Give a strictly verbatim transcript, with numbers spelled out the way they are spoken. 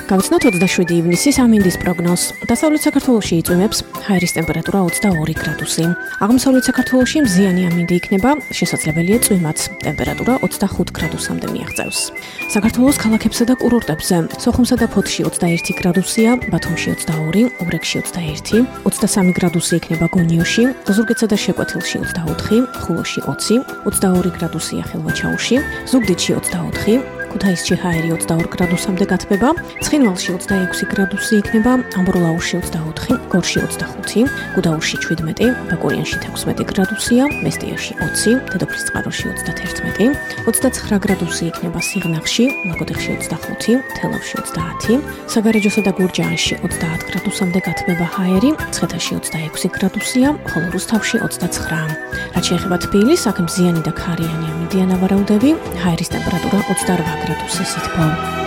Გავიცნოთ ოცდაშვიდი ივნისის ამინდის პროგნოზს. დასავლეთ საქართველოში იწვიმებს ჰაერის ტემპერატურა ოცდაორი გრადუსი. აღმოსავლეთ საქართველოში მზიანი ამინდი იქნება, შესაძლებელია წვიმაც. ტემპერატურა ოცდახუთ გრადუსამდე მიაღწევს. საქართველოს ქალაქებსა და კურორტებზე სოხუმსა და ფოთში ოცდაერთი გრადუსია, ბათუმში ოცდაორი, ურეკში ოცდაერთი, ოცდასამი გრადუსი იქნება გონიოში, ზუგდიდსა და შეკვეთილში ოცდაოთხი, ხულოში ოცი, ოცდაორი გრადუსია ხილვაჩაუში, ზუგდიდში ოცდაოთხი, ქუთაისში ჰაერი ოცდაორ გრადუსამდე გათბება, ცხინვალში ოცდაექვსი გრადუსი იქნება, ამბროლაურში ოცდაოთხი, გორში ოცდახუთი, გუდაურში შვიდმეტი, ბაკურიანში თექვსმეტი გრადუსია, მესტიაში ოცი, დედოფლისწყაროში ოცდათერთმეტი, ოცდაცხრა გრადუსი იქნება სიღნაღში, ლაგოდეხში ოცდახუთი, თელავში ოცდაათი, საგარეჯოსა და გურჯაანში ოცდაათ გრადუსამდე გათბება ჰაერი, ცხეთაში ოცდაექვსი გრადუსია, ხოლო რუსთავში ოცდაცხრა. რაც შეეხება თბილისს, აქ მზიანი და ქარიანი ამინდია ნავარაუდები, ჰაერის ტემპერატურა ოცდარვა გრადუსის ითბო.